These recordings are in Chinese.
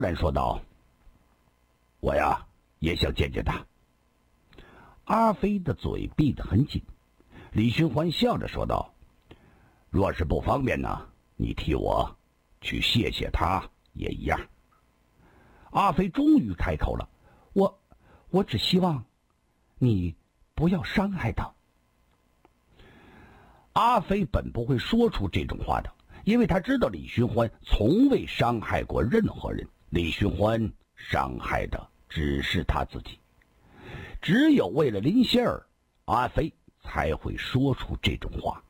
然说道：“我呀，也想见见他。”阿飞的嘴闭得很紧。李寻欢笑着说道：“若是不方便呢，你替我去谢谢他也一样。”阿飞终于开口了：“我只希望你不要伤害他。”阿飞本不会说出这种话的，因为他知道李寻欢从未伤害过任何人，李寻欢伤害的只是他自己。只有为了林仙儿，阿飞才会说出这种话。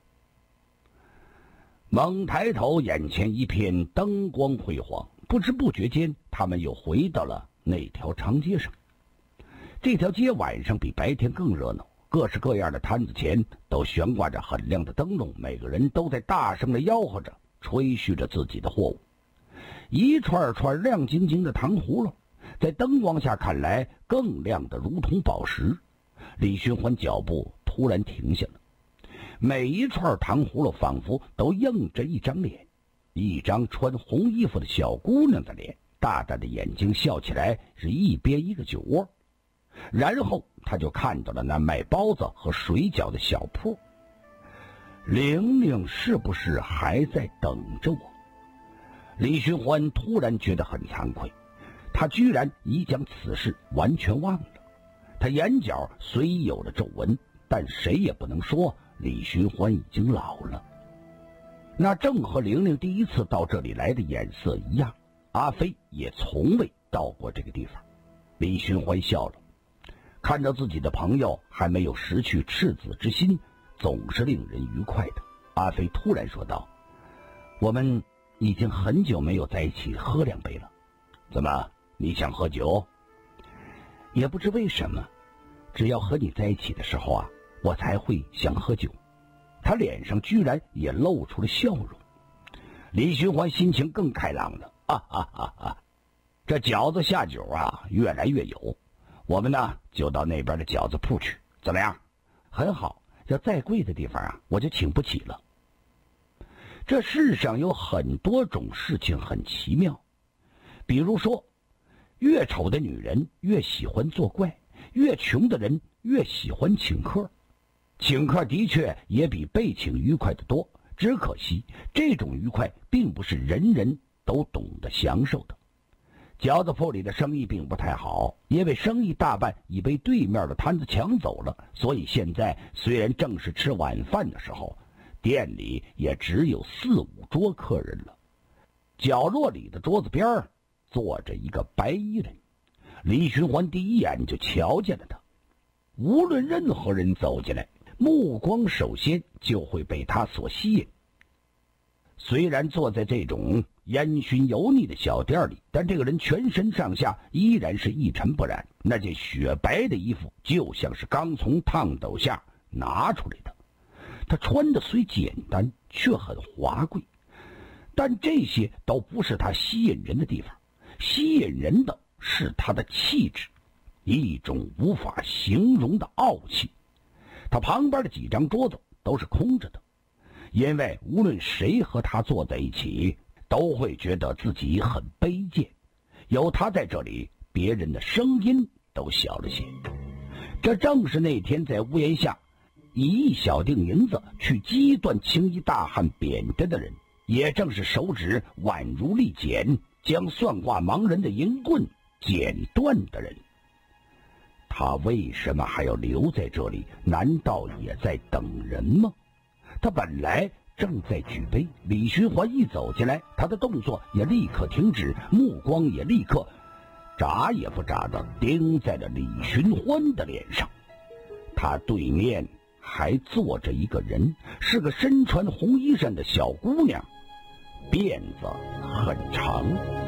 猛抬头，眼前一片灯光辉煌，不知不觉间，他们又回到了那条长街上。这条街晚上比白天更热闹，各式各样的摊子前都悬挂着很亮的灯笼，每个人都在大声地吆喝着，吹嘘着自己的货物。一串串亮晶晶的糖葫芦，在灯光下看来更亮得如同宝石。李寻欢脚步突然停下了，每一串糖葫芦仿佛都映着一张脸，一张穿红衣服的小姑娘的脸，大大的眼睛笑起来是一边一个酒窝。然后他就看到了那卖包子和水饺的小铺。玲玲是不是还在等着我？李寻欢突然觉得很惭愧，他居然已将此事完全忘了。他眼角虽有了皱纹，但谁也不能说李寻欢已经老了。那正和玲玲第一次到这里来的眼色一样，阿飞也从未到过这个地方。李寻欢笑了，看到自己的朋友还没有失去赤子之心，总是令人愉快的。阿飞突然说道：“我们已经很久没有在一起喝2杯了，怎么，你想喝酒？”也不知为什么，只要和你在一起的时候啊，我才会想喝酒。他脸上居然也露出了笑容。李寻欢心情更开朗了，这饺子下酒啊，越来越有。我们呢，就到那边的饺子铺去，怎么样？很好，要再贵的地方啊，我就请不起了。这世上有很多种事情很奇妙，比如说，越丑的女人越喜欢作怪，越穷的人越喜欢请客。请客的确也比被请愉快得多，只可惜这种愉快并不是人人都懂得享受的。饺子铺里的生意并不太好，因为生意大半已被对面的摊子抢走了，所以现在虽然正是吃晚饭的时候，店里也只有4、5桌客人了。角落里的桌子边坐着一个白衣人，李寻欢第一眼就瞧见了他。无论任何人走进来，目光首先就会被他所吸引。虽然坐在这种烟熏油腻的小店里，但这个人全身上下依然是一尘不染，那件雪白的衣服就像是刚从炕斗下拿出来的。他穿的虽简单，却很华贵，但这些都不是他吸引人的地方，吸引人的是他的气质，一种无法形容的傲气。他旁边的几张桌子都是空着的，因为无论谁和他坐在一起，都会觉得自己很卑贱。有他在这里，别人的声音都小了些。这正是那天在屋檐下以1小锭银子去击断青衣大汉扁担的人，也正是手指宛如利剪将算卦盲人的银棍剪断的人。他为什么还要留在这里？难道也在等人吗？他本来正在举杯，李寻欢一走进来，他的动作也立刻停止，目光也立刻眨也不眨地盯在了李寻欢的脸上。他对面还坐着一个人，是个身穿红衣衫的小姑娘，辫子很长。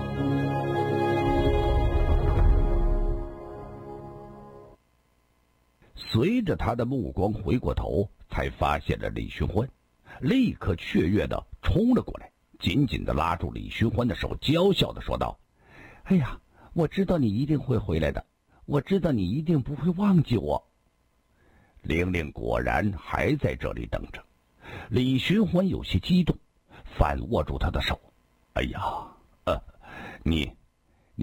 随着他的目光回过头，才发现了李寻欢，立刻雀跃地冲了过来，紧紧地拉住李寻欢的手，娇笑地说道：“哎呀，我知道你一定会回来的，我知道你一定不会忘记我。”玲玲果然还在这里等着。李寻欢有些激动，反握住他的手：“哎呀，